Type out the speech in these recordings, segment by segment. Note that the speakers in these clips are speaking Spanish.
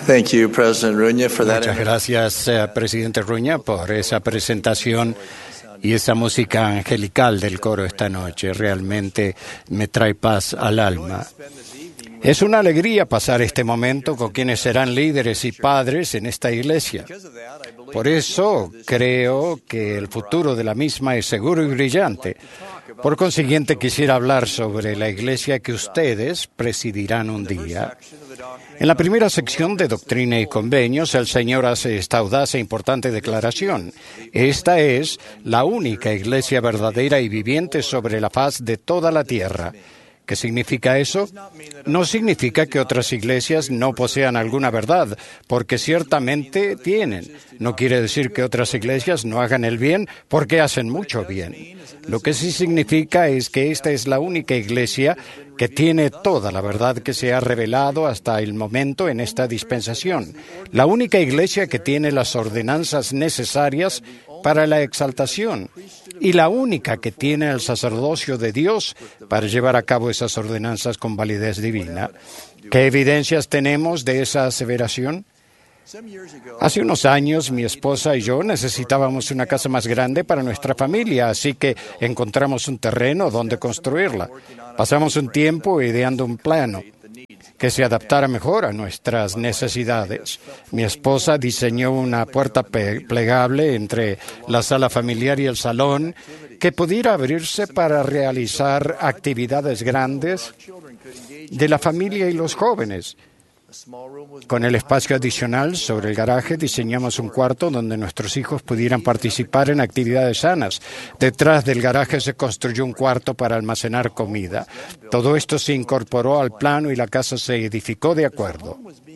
Thank you, President Ruña, for that. Muchas gracias, presidente Ruña, por esa presentación y esa música angelical del coro esta noche. Realmente me trae paz al alma. Es una alegría pasar este momento con quienes serán líderes y padres en esta iglesia. Por eso creo que el futuro de la misma es seguro y brillante. Por consiguiente, quisiera hablar sobre la iglesia que ustedes presidirán un día. En la primera sección de Doctrina y Convenios, el Señor hace esta audaz e importante declaración. Esta es la única iglesia verdadera y viviente sobre la faz de toda la tierra. ¿Qué significa eso? No significa que otras iglesias no posean alguna verdad, porque ciertamente tienen. No quiere decir que otras iglesias no hagan el bien, porque hacen mucho bien. Lo que sí significa es que esta es la única iglesia que tiene toda la verdad que se ha revelado hasta el momento en esta dispensación. La única iglesia que tiene las ordenanzas necesarias para la exaltación y la única que tiene el sacerdocio de Dios para llevar a cabo esas ordenanzas con validez divina. ¿Qué evidencias tenemos de esa aseveración? Hace unos años, mi esposa y yo necesitábamos una casa más grande para nuestra familia, así que encontramos un terreno donde construirla. Pasamos un tiempo ideando un plano que se adaptara mejor a nuestras necesidades. Mi esposa diseñó una puerta plegable entre la sala familiar y el salón que pudiera abrirse para realizar actividades grandes de la familia y los jóvenes. Con el espacio adicional sobre el garaje diseñamos un cuarto donde nuestros hijos pudieran participar en actividades sanas. Detrás del garaje se construyó un cuarto para almacenar comida. Todo esto se incorporó al plano y la casa se edificó de acuerdo.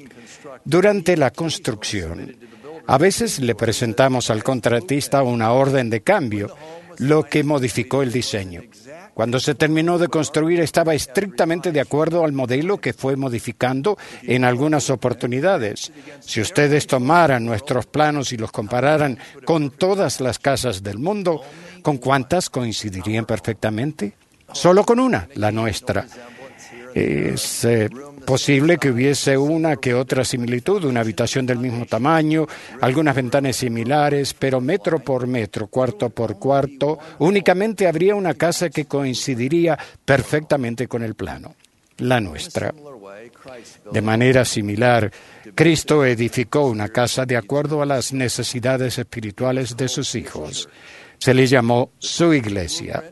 Durante la construcción, a veces le presentamos al contratista una orden de cambio, lo que modificó el diseño. Cuando se terminó de construir, estaba estrictamente de acuerdo al modelo que fue modificando en algunas oportunidades. Si ustedes tomaran nuestros planos y los compararan con todas las casas del mundo, ¿con cuántas coincidirían perfectamente? Solo con una, la nuestra. Es posible que hubiese una que otra similitud, una habitación del mismo tamaño, algunas ventanas similares, pero metro por metro, cuarto por cuarto, únicamente habría una casa que coincidiría perfectamente con el plano, la nuestra. De manera similar, Cristo edificó una casa de acuerdo a las necesidades espirituales de sus hijos. Se le llamó su iglesia.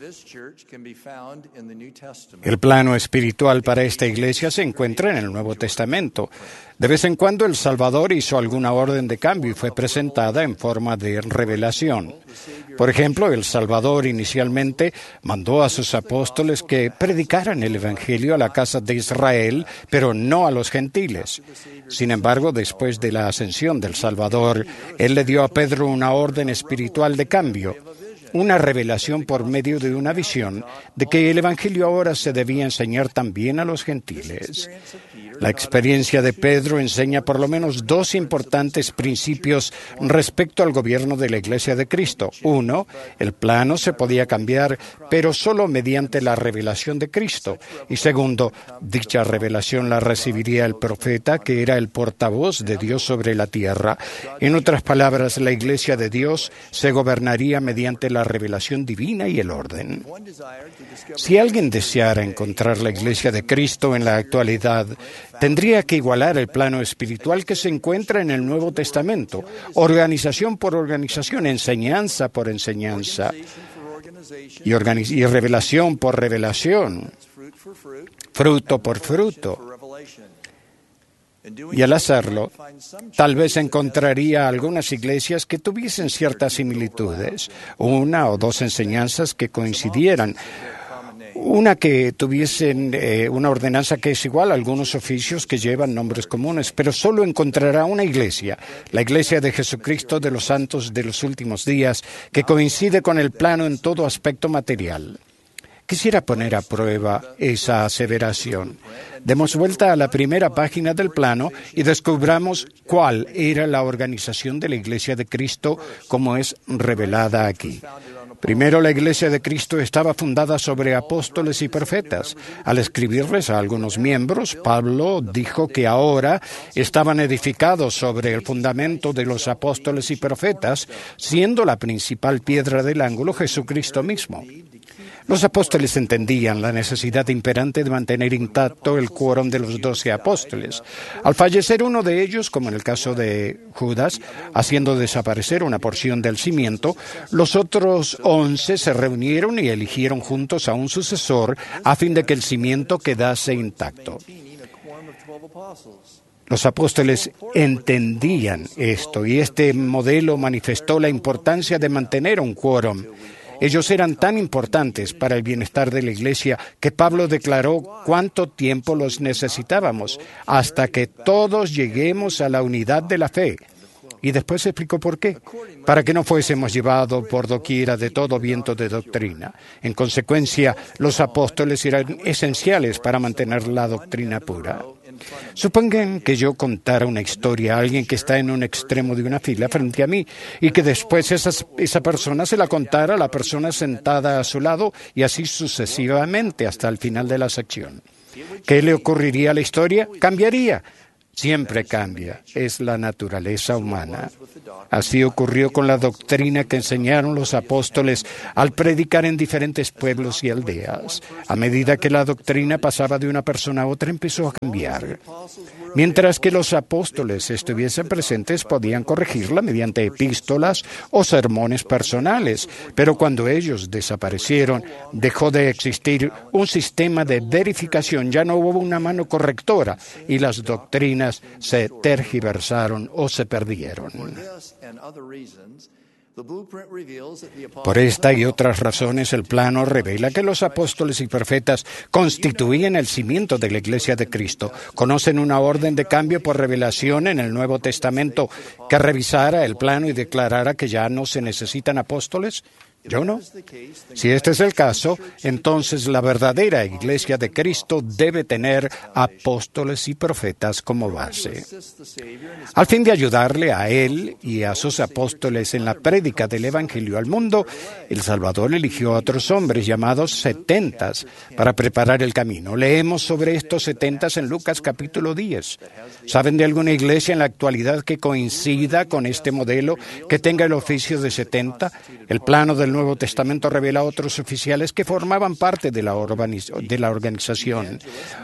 El plano espiritual para esta iglesia se encuentra en el Nuevo Testamento. De vez en cuando el Salvador hizo alguna orden de cambio y fue presentada en forma de revelación. Por ejemplo, el Salvador inicialmente mandó a sus apóstoles que predicaran el Evangelio a la casa de Israel, pero no a los gentiles. Sin embargo, después de la ascensión del Salvador, Él le dio a Pedro una orden espiritual de cambio, una revelación por medio de una visión de que el Evangelio ahora se debía enseñar también a los gentiles. La experiencia de Pedro enseña por lo menos dos importantes principios respecto al gobierno de la Iglesia de Cristo. Uno, el plano se podía cambiar, pero solo mediante la revelación de Cristo. Y segundo, dicha revelación la recibiría el profeta, que era el portavoz de Dios sobre la tierra. En otras palabras, la Iglesia de Dios se gobernaría mediante la revelación divina y el orden. Si alguien deseara encontrar la Iglesia de Cristo en la actualidad, tendría que igualar el plano espiritual que se encuentra en el Nuevo Testamento, organización por organización, enseñanza por enseñanza y revelación por revelación, fruto por fruto. Y al hacerlo, tal vez encontraría algunas iglesias que tuviesen ciertas similitudes, una o dos enseñanzas que coincidieran, una que tuviesen una ordenanza que es igual a algunos oficios que llevan nombres comunes, pero solo encontrará una iglesia, la Iglesia de Jesucristo de los Santos de los Últimos Días, que coincide con el plano en todo aspecto material. Quisiera poner a prueba esa aseveración. Demos vuelta a la primera página del plano y descubramos cuál era la organización de la Iglesia de Cristo como es revelada aquí. Primero, la Iglesia de Cristo estaba fundada sobre apóstoles y profetas. Al escribirles a algunos miembros, Pablo dijo que ahora estaban edificados sobre el fundamento de los apóstoles y profetas, siendo la principal piedra del ángulo Jesucristo mismo. Los apóstoles entendían la necesidad imperante de mantener intacto el quórum de los 12 apóstoles. Al fallecer uno de ellos, como en el caso de Judas, haciendo desaparecer una porción del cimiento, los otros 11 se reunieron y eligieron juntos a un sucesor a fin de que el cimiento quedase intacto. Los apóstoles entendían esto y este modelo manifestó la importancia de mantener un quórum. Ellos eran tan importantes para el bienestar de la Iglesia que Pablo declaró cuánto tiempo los necesitábamos hasta que todos lleguemos a la unidad de la fe. Y después explicó por qué. Para que no fuésemos llevados por doquiera de todo viento de doctrina. En consecuencia, los apóstoles eran esenciales para mantener la doctrina pura. Supongan que yo contara una historia a alguien que está en un extremo de una fila frente a mí y que después esa persona se la contara a la persona sentada a su lado y así sucesivamente hasta el final de la sección. ¿Qué le ocurriría a la historia? Cambiaría. Siempre cambia. Es la naturaleza humana. Así ocurrió con la doctrina que enseñaron los apóstoles al predicar en diferentes pueblos y aldeas. A medida que la doctrina pasaba de una persona a otra, empezó a cambiar. Mientras que los apóstoles estuviesen presentes, podían corregirla mediante epístolas o sermones personales. Pero cuando ellos desaparecieron, dejó de existir un sistema de verificación. Ya no hubo una mano correctora y las doctrinas se tergiversaron o se perdieron. Por esta y otras razones, el plano revela que los apóstoles y profetas constituían el cimiento de la Iglesia de Cristo. ¿Conocen una orden de cambio por revelación en el Nuevo Testamento que revisara el plano y declarara que ya no se necesitan apóstoles? Yo no. Si este es el caso, entonces la verdadera Iglesia de Cristo debe tener apóstoles y profetas como base. Al fin de ayudarle a él y a sus apóstoles en la prédica del Evangelio al mundo, el Salvador eligió a otros hombres llamados 70 para preparar el camino. Leemos sobre estos 70 en Lucas capítulo 10. ¿Saben de alguna iglesia en la actualidad que coincida con este modelo, que tenga el oficio de 70? El plano del Nuevo Testamento revela a otros oficiales que formaban parte de la organización.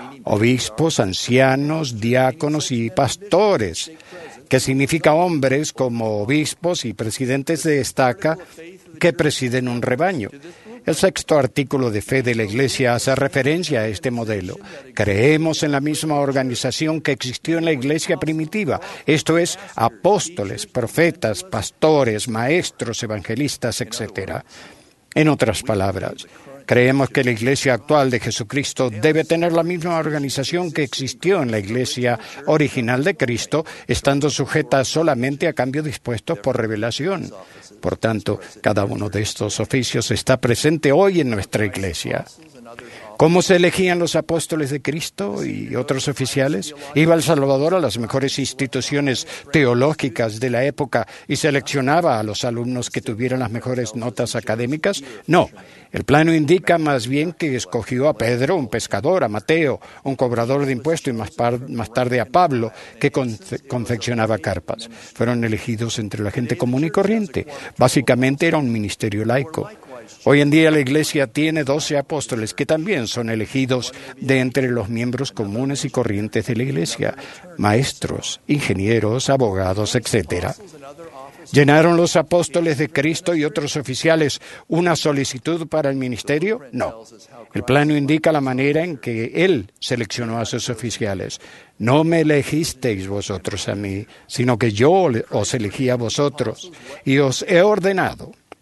Obispos, ancianos, diáconos y pastores, que significa hombres como obispos y presidentes de estaca que presiden un rebaño. El sexto artículo de fe de la Iglesia hace referencia a este modelo. Creemos en la misma organización que existió en la Iglesia primitiva, esto es, apóstoles, profetas, pastores, maestros, evangelistas, etc. En otras palabras, creemos que la Iglesia actual de Jesucristo debe tener la misma organización que existió en la Iglesia original de Cristo, estando sujeta solamente a cambios dispuestos por revelación. Por tanto, cada uno de estos oficios está presente hoy en nuestra Iglesia. ¿Cómo se elegían los apóstoles de Cristo y otros oficiales? ¿Iba El Salvador a las mejores instituciones teológicas de la época y seleccionaba a los alumnos que tuvieran las mejores notas académicas? No. El plano indica más bien que escogió a Pedro, un pescador, a Mateo, un cobrador de impuestos, y más tarde a Pablo, que confeccionaba carpas. Fueron elegidos entre la gente común y corriente. Básicamente era un ministerio laico. Hoy en día la Iglesia tiene 12 apóstoles que también son elegidos de entre los miembros comunes y corrientes de la Iglesia, maestros, ingenieros, abogados, etc. ¿Llenaron los apóstoles de Cristo y otros oficiales una solicitud para el ministerio? No. El plano indica la manera en que Él seleccionó a sus oficiales. No me elegisteis vosotros a mí, sino que yo os elegí a vosotros y os he ordenado.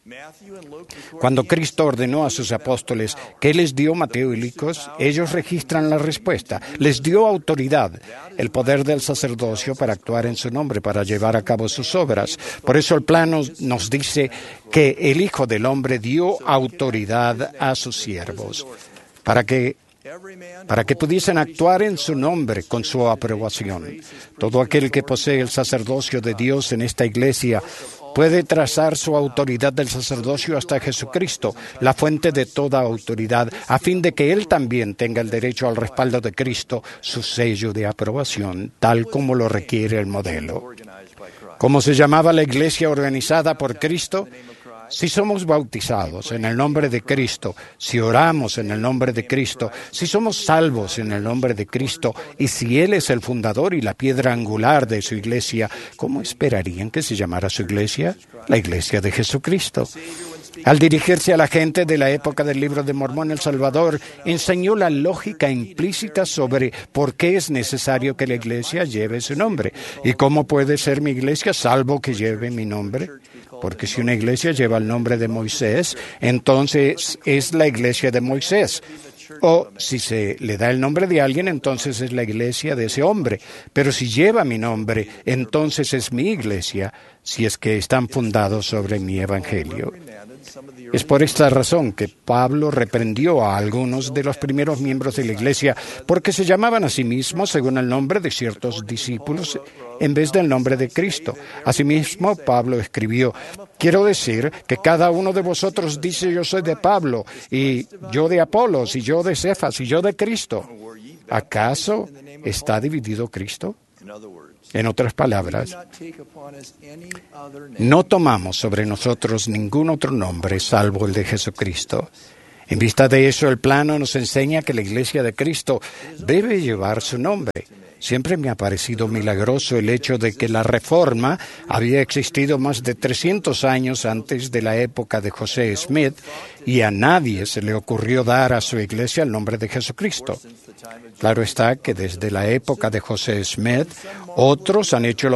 Cuando Cristo ordenó a sus apóstoles que les dio Mateo y Lucas, ellos registran la respuesta. Les dio autoridad, el poder del sacerdocio para actuar en su nombre, para llevar a cabo sus obras. Por eso el plan nos dice que el Hijo del Hombre dio autoridad a sus siervos, para que pudiesen actuar en su nombre con su aprobación. Todo aquel que posee el sacerdocio de Dios en esta iglesia puede trazar su autoridad del sacerdocio hasta Jesucristo, la fuente de toda autoridad, a fin de que Él también tenga el derecho al respaldo de Cristo, su sello de aprobación, tal como lo requiere el modelo. ¿Cómo se llamaba la iglesia organizada por Cristo? Si somos bautizados en el nombre de Cristo, si oramos en el nombre de Cristo, si somos salvos en el nombre de Cristo, y si Él es el fundador y la piedra angular de su iglesia, ¿cómo esperarían que se llamara su iglesia? La iglesia de Jesucristo. Al dirigirse a la gente de la época del Libro de Mormón, el Salvador enseñó la lógica implícita sobre por qué es necesario que la iglesia lleve su nombre. ¿Y cómo puede ser mi iglesia salvo que lleve mi nombre? Porque si una iglesia lleva el nombre de Moisés, entonces es la iglesia de Moisés. O si se le da el nombre de alguien, entonces es la iglesia de ese hombre. Pero si lleva mi nombre, entonces es mi iglesia, si es que están fundados sobre mi evangelio. Es por esta razón que Pablo reprendió a algunos de los primeros miembros de la iglesia porque se llamaban a sí mismos según el nombre de ciertos discípulos en vez del nombre de Cristo. Asimismo, Pablo escribió: quiero decir que cada uno de vosotros dice yo soy de Pablo, y yo de Apolos, y yo de Cefas, y yo de Cristo. ¿Acaso está dividido Cristo? En otras palabras, no tomamos sobre nosotros ningún otro nombre salvo el de Jesucristo. En vista de eso, el plano nos enseña que la Iglesia de Cristo debe llevar su nombre. Siempre me ha parecido milagroso el hecho de que la Reforma había existido más de 300 años antes de la época de José Smith y a nadie se le ocurrió dar a su iglesia el nombre de Jesucristo. Claro está que desde la época de José Smith, otros han hecho lo